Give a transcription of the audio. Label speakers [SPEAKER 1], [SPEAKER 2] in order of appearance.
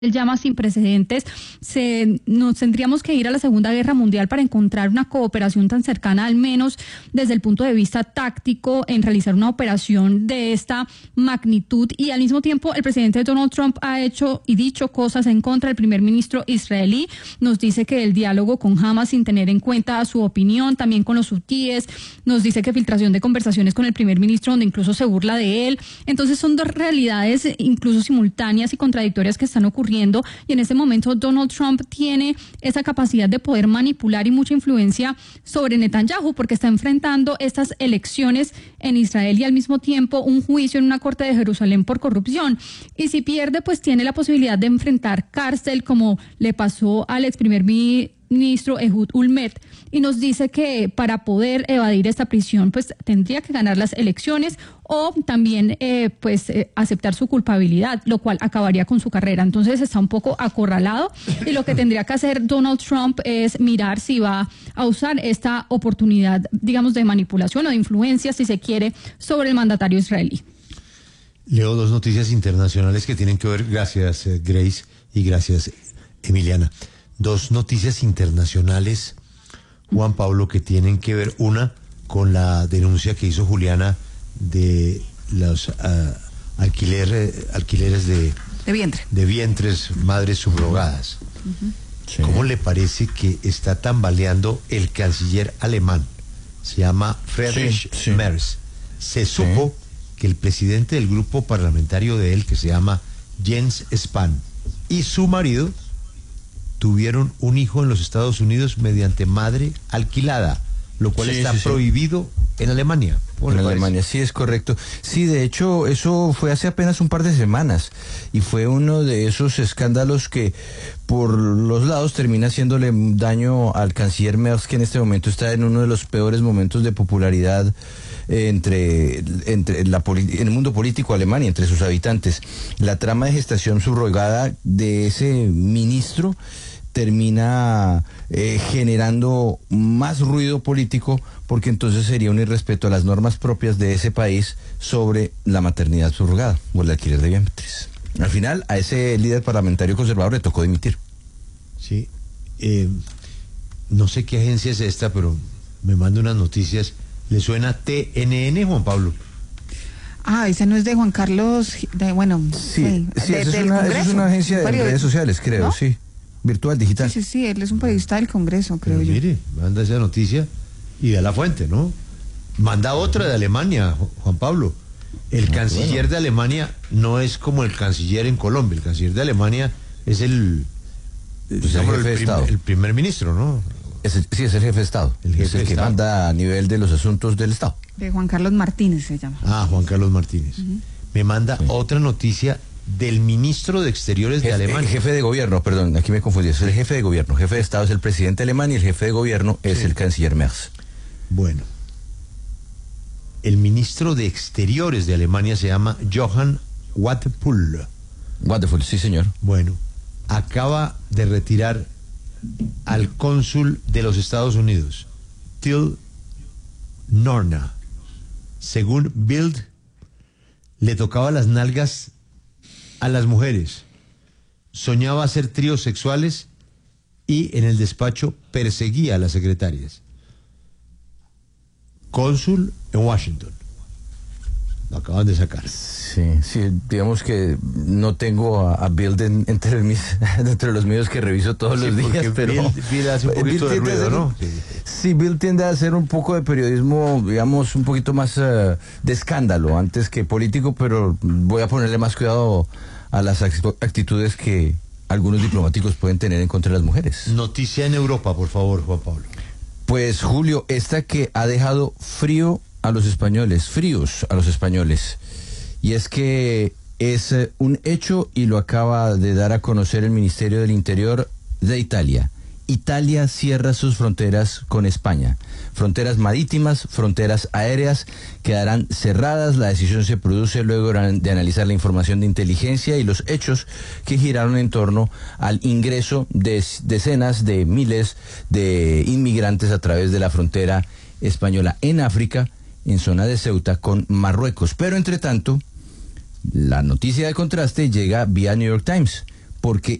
[SPEAKER 1] él llama sin precedentes. Nos tendríamos que ir a la Segunda Guerra Mundial para encontrar una cooperación tan cercana, al menos desde el punto de vista táctico, en realizar una operación de esta magnitud. Y al mismo tiempo, el presidente Donald Trump ha hecho y dicho cosas en contra del primer ministro israelí. Nos dice que el diálogo con Hamas, sin tener en cuenta su opinión, también con los hutíes. Nos dice que filtración de conversaciones con el primer ministro, donde incluso se burla de él. Entonces son dos realidades incluso simultáneas y contradictorias que están ocurriendo, y en este momento Donald Trump tiene esa capacidad de poder manipular y mucha influencia sobre Netanyahu, porque está enfrentando estas elecciones en Israel y al mismo tiempo un juicio en una corte de Jerusalén por corrupción. Y si pierde, pues tiene la posibilidad de enfrentar cárcel, como le pasó al ex primer ministro Ehud Olmert, y nos dice que para poder evadir esta prisión pues tendría que ganar las elecciones o también aceptar su culpabilidad, lo cual acabaría con su carrera. Entonces está un poco acorralado, y lo que tendría que hacer Donald Trump es mirar si va a usar esta oportunidad, digamos, de manipulación o de influencia, si se quiere, sobre el mandatario israelí.
[SPEAKER 2] Leo dos noticias internacionales que tienen que ver, gracias Grace y gracias Emiliana. Dos noticias internacionales, Juan Pablo, que tienen que ver, una con la denuncia que hizo Juliana de los alquileres de
[SPEAKER 3] vientre,
[SPEAKER 2] de vientres, madres subrogadas.
[SPEAKER 3] Uh-huh.
[SPEAKER 2] Sí. ¿Cómo le parece que está tambaleando el canciller alemán? Se llama Friedrich Merz. Se supo que el presidente del grupo parlamentario de él, que se llama Jens Spahn, y su marido tuvieron un hijo en los Estados Unidos mediante madre alquilada, lo cual está prohibido en Alemania.
[SPEAKER 4] En Alemania, sí, es correcto. Sí, de hecho, eso fue hace apenas un par de semanas, y fue uno de esos escándalos que por los lados termina haciéndole daño al canciller Merz, que en este momento está en uno de los peores momentos de popularidad en el mundo político alemán y entre sus habitantes. La trama de gestación subrogada de ese ministro termina generando más ruido político, porque entonces sería un irrespeto a las normas propias de ese país sobre la maternidad subrogada o el alquiler de vientres. Al final, a ese líder parlamentario conservador le tocó dimitir.
[SPEAKER 2] Sí, no sé qué agencia es esta, pero me manda unas noticias. ¿Le suena TNN, Juan Pablo?
[SPEAKER 3] Ah, ese no es de Juan Carlos,
[SPEAKER 4] Sí, es una agencia de redes sociales, creo, ¿no? Sí. Virtual, digital.
[SPEAKER 3] Sí, él es un periodista del Congreso, creo yo.
[SPEAKER 2] Mire, manda esa noticia y da la fuente, ¿no? Manda otra de Alemania, Juan Pablo. El canciller de Alemania no es como el canciller en Colombia. El canciller de Alemania es el primer ministro, ¿no?
[SPEAKER 4] Es el jefe de Estado. Es el que manda a nivel de los asuntos del Estado.
[SPEAKER 3] De Juan Carlos Martínez se llama.
[SPEAKER 2] Ah, Juan Carlos Martínez. Me manda otra noticia del ministro de Exteriores de Alemania.
[SPEAKER 4] El jefe de gobierno, perdón, aquí me confundí, es el jefe de gobierno. Jefe de Estado es el presidente alemán y el jefe de gobierno es el canciller Merz.
[SPEAKER 2] Bueno, el ministro de Exteriores de Alemania se llama Johann Wadephul.
[SPEAKER 4] Wadephul, sí señor.
[SPEAKER 2] Bueno, acaba de retirar al cónsul de los Estados Unidos, Till Norna. Según Bild, le tocaba las nalgas a las mujeres, soñaba hacer tríos sexuales y en el despacho perseguía a las secretarias. Cónsul en Washington. Lo acaban de sacar.
[SPEAKER 4] Sí, digamos que no tengo a Bild entre los míos que reviso todos los días, pero
[SPEAKER 2] Bild hace un poquito de ruido, ¿no?
[SPEAKER 4] Sí, Bild tiende a hacer un poco de periodismo, digamos, un poquito más de escándalo antes que político, pero voy a ponerle más cuidado a las actitudes que algunos diplomáticos pueden tener en contra de las mujeres.
[SPEAKER 2] Noticia en Europa, por favor, Juan Pablo.
[SPEAKER 4] Pues, Julio, esta que ha dejado fríos a los españoles, y es que es un hecho y lo acaba de dar a conocer el Ministerio del Interior de Italia. Italia cierra sus fronteras con España. Fronteras marítimas, fronteras aéreas quedarán cerradas. La decisión se produce luego de analizar la información de inteligencia y los hechos que giraron en torno al ingreso de decenas de miles de inmigrantes a través de la frontera española en África, en zona de Ceuta, con Marruecos. Pero entre tanto, la noticia de contraste llega vía New York Times, porque